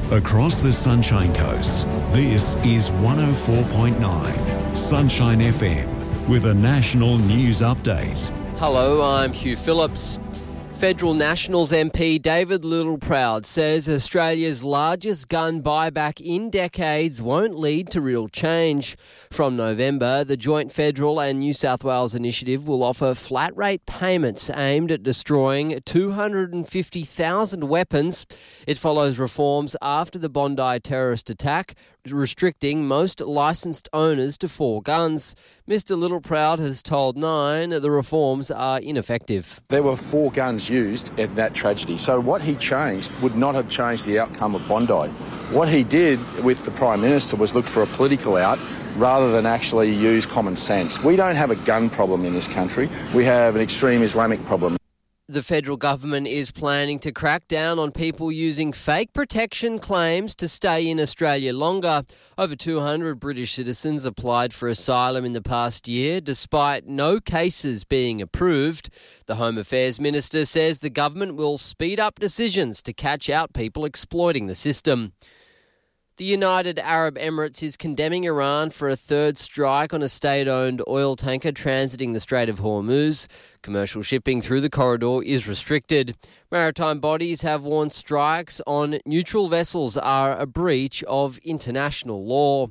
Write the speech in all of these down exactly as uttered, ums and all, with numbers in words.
Across the Sunshine Coast, this is one oh four point nine Sunshine F M with a national news update. Hello, I'm Hugh Phillips. Federal Nationals M P David Littleproud says Australia's largest gun buyback in decades won't lead to real change. From November, the joint federal and New South Wales initiative will offer flat rate payments aimed at destroying two hundred fifty thousand weapons. It follows reforms after the Bondi terrorist attack, restricting most licensed owners to four guns. Mister Littleproud has told Nine the reforms are ineffective. There were four guns used in that tragedy, so what he changed would not have changed the outcome of Bondi. What he did with the Prime Minister was look for a political out rather than actually use common sense. We don't have a gun problem in this country, we have an extreme Islamic problem. The federal government is planning to crack down on people using fake protection claims to stay in Australia longer. Over two hundred British citizens applied for asylum in the past year, despite no cases being approved. The Home Affairs Minister says the government will speed up decisions to catch out people exploiting the system. The United Arab Emirates is condemning Iran for a third strike on a state-owned oil tanker transiting the Strait of Hormuz. Commercial shipping through the corridor is restricted. Maritime bodies have warned strikes on neutral vessels are a breach of international law.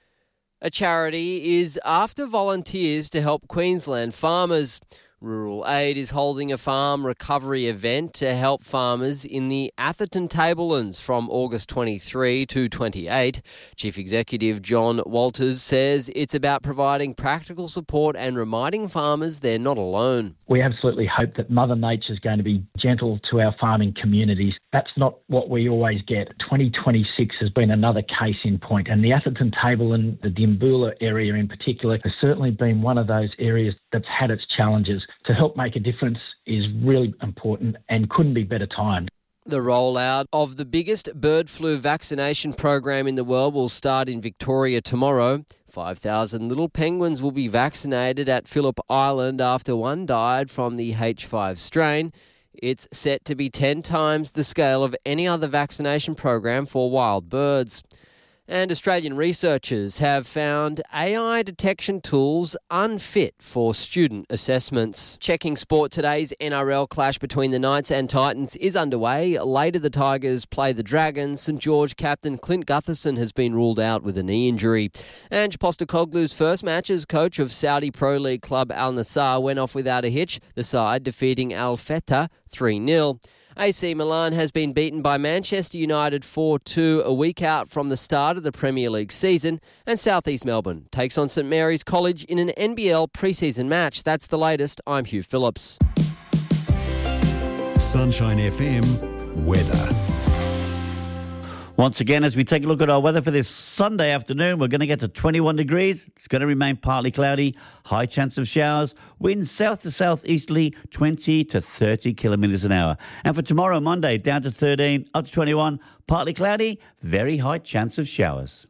A charity is after volunteers to help Queensland farmers. Rural Aid is holding a farm recovery event to help farmers in the Atherton Tablelands from August twenty-third to twenty-eighth. Chief Executive John Walters says it's about providing practical support and reminding farmers they're not alone. We absolutely hope that Mother Nature is going to be gentle to our farming communities. That's not what we always get. twenty twenty-six has been another case in point, and the Atherton Tableland, the Dimboola area in particular, has certainly been one of those areas that's had its challenges. To help make a difference is really important and couldn't be better timed. The rollout of the biggest bird flu vaccination program in the world will start in Victoria tomorrow. five thousand little penguins will be vaccinated at Phillip Island after one died from the H five strain. It's set to be ten times the scale of any other vaccination program for wild birds. And Australian researchers have found A I detection tools unfit for student assessments. Checking sport, today's N R L clash between the Knights and Titans is underway. Later the Tigers play the Dragons. St George captain Clint Gutherson has been ruled out with a knee injury. And Postecoglou's first match as coach of Saudi Pro League club Al Nassr went off without a hitch, the side defeating Al Fateh three nil. A C Milan has been beaten by Manchester United four two a week out from the start of the Premier League season, and South East Melbourne takes on St Mary's College in an N B L pre-season match. That's the latest. I'm Hugh Phillips. Sunshine F M weather. Once again, as we take a look at our weather for this Sunday afternoon, we're going to get to twenty-one degrees. It's going to remain partly cloudy, high chance of showers, winds south to southeasterly, twenty to thirty kilometres an hour. And for tomorrow, Monday, down to thirteen, up to twenty-one, partly cloudy, very high chance of showers.